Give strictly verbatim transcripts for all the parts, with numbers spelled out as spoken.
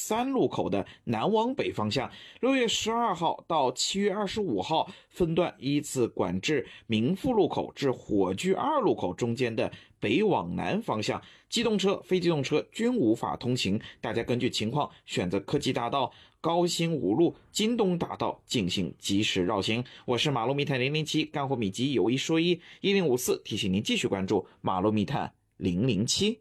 三路口的南往北方向，六月十二号到七月二十五号分段依次管制民富路口至火炬二路口中间的北往南方向，机动车、非机动车均无法通行，大家根据情况选择科技大道、高新五路、京东大道进行及时绕行。我是马路密探零零七，干货秘籍有一说一，一零五四提醒您继续关注马路密探零零七。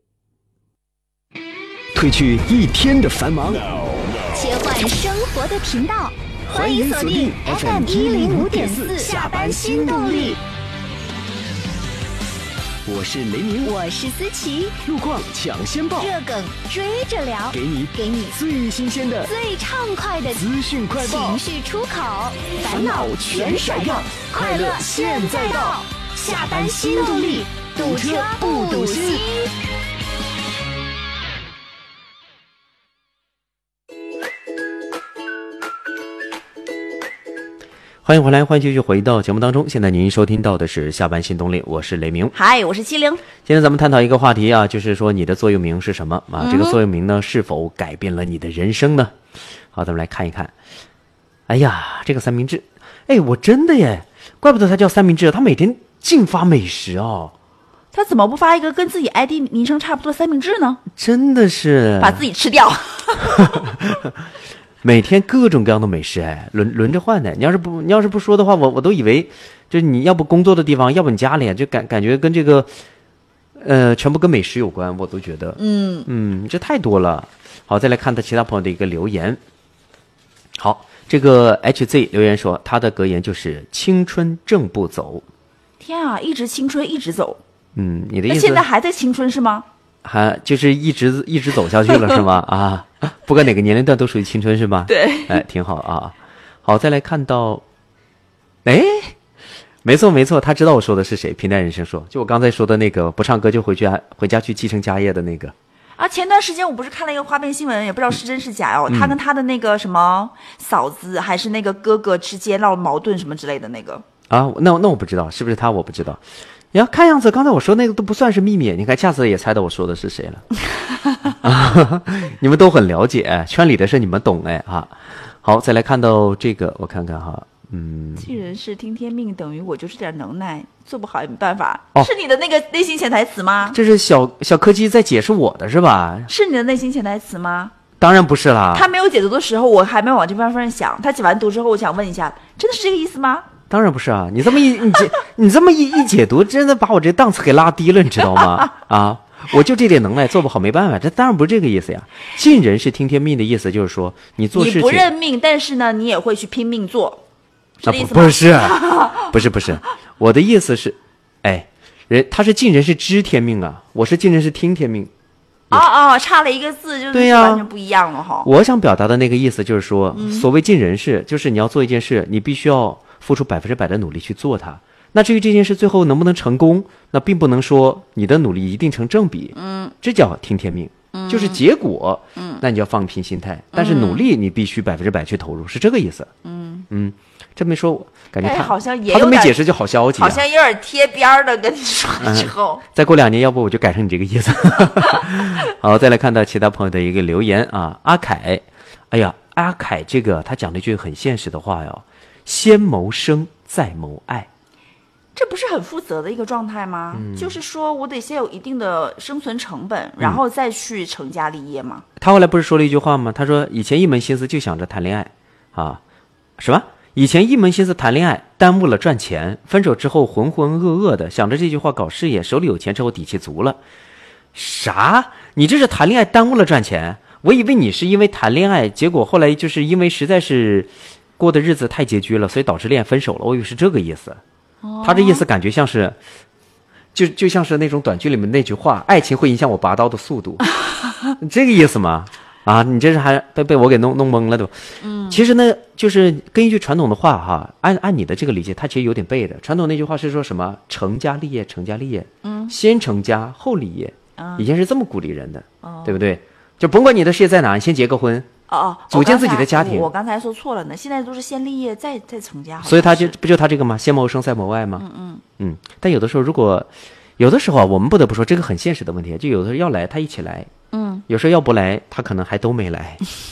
褪去一天的繁忙， 切换生活的频道，欢迎锁定 F M 一零五点四下班新动力。 我是雷鸣， 我是思琪， 路况抢先报， 热梗追着聊， 给你给你最新鲜的、 最畅快的资讯快报， 情绪出口，烦恼全甩掉，快乐现在到，下班新动力，堵车不堵心。 欢迎回来，欢迎继续回到节目当中。现在您收听到的是下班新动力，我是雷鸣。 嗨，我是七零。 今天咱们探讨一个话题啊，就是说你的座右铭是什么啊？嗯、这个座右铭呢，是否改变了你的人生呢？好，咱们来看一看。哎呀，这个三明治，哎，我真的耶，怪不得它叫三明治，它每天净发美食哦。 他怎么不发一个跟自己 I D 名称差不多的三明治呢？ 真的是把自己吃掉。 每天各种各样的美食，哎，轮轮着换的。你要是不，你要是不说的话，我我都以为，就是你要不工作的地方，要不你家里，就感感觉跟这个，呃，全部跟美食有关，我都觉得， 嗯嗯，这太多了。好，再来看他其他朋友的一个留言。好，这个 H Z 留言说，他的格言就是青春正不走。 天啊，一直青春一直走。 嗯，你的意思？ 那现在还在青春是吗？ 还就是一直一直走下去了是吗？啊，不管哪个年龄段都属于青春是吧？ 对， 哎，挺好啊。好，再来看到，哎，没错没错，他知道我说的是谁。平淡人生说，就我刚才说的那个不唱歌就回去回家去继承家业的那个。 啊，前段时间我不是看了一个花边新闻，也不知道是真是假哦。嗯、他跟他的那个什么嫂子还是那个哥哥之间闹矛盾什么之类的那个。 啊，那那我不知道是不是他，我不知道。呀，看样子刚才我说那个都不算是秘密，你看下次也猜到我说的是谁了。啊、你们都很了解，圈里的事你们懂哎啊。好，再来看到这个，我看看哈，嗯， 尽人事听天命，等于我就是点能耐，做不好也没办法。 哦， 是你的那个内心潜台词吗？ 这是小小柯基在解释我的是吧？ 是你的内心潜台词吗？ 当然不是啦。 他没有解读的时候，我还没往这方面想。他解完读之后，我想问一下，真的是这个意思吗？ 当然不是啊！你这么一你解你这么一一解读，真的把我这档次给拉低了，你知道吗？啊，我就这点能耐，做不好没办法，这当然不是这个意思呀。尽人事听天命的意思就是说，你做事情你不认命，但是呢，你也会去拼命做，是这意思吗？啊、不, 不是，不是不是，我的意思是，哎，人他是尽人事知天命啊，我是尽人事听天命。 哦哦，差了一个字，就是完全不一样了哈。 我想表达的那个意思就是说，嗯、所谓尽人事，就是你要做一件事，你必须要付出百分之百的努力去做它。那至于这件事最后能不能成功，那并不能说你的努力一定成正比，嗯，这叫听天命，嗯，就是结果，嗯，那你就要放平心态，但是努力你必须百分之百去投入，是这个意思，嗯嗯。这么说，感觉他、 哎、好像也他都没解释就好消极、啊， 好像有点贴边的跟你说了之后、 嗯，再过两年，要不我就改成你这个意思。好，再来看到其他朋友的一个留言啊，阿凯，哎呀，阿凯这个他讲了一句很现实的话哟，先谋生再谋爱， 这不是很负责的一个状态吗？嗯、就是说我得先有一定的生存成本，然后再去成家立业嘛。 他后来不是说了一句话吗？他说以前一门心思就想着谈恋爱啊，什么？以前一门心思谈恋爱，耽误了赚钱，分手之后浑浑噩噩的想着这句话搞事业，手里有钱之后底气足了。啥？你这是谈恋爱耽误了赚钱？我以为你是因为谈恋爱，结果后来就是因为实在是过的日子太拮据了，所以导致恋爱分手了。我以为是这个意思。哦、他这意思感觉像是，就就像是那种短剧里面那句话：“爱情会影响我拔刀的速度。”这个意思吗？啊，你这是还被被我给弄弄懵了都。嗯，其实呢，就是跟一句传统的话哈，按按你的这个理解，它其实有点背的。传统那句话是说什么？成家立业，成家立业，嗯，先成家后立业，啊，以前是这么鼓励人的，哦，对不对？就甭管你的事业在哪，你先结个婚， 哦哦， 组建自己的家庭。 我刚才说错了呢，现在都是先立业再再成家。 所以他就不就他这个吗？先谋生再谋爱吗？嗯嗯嗯。但有的时候，如果有的时候啊，我们不得不说这个很现实的问题，就有的时候要来他一起来。嗯，有时候要不来，他可能还都没来。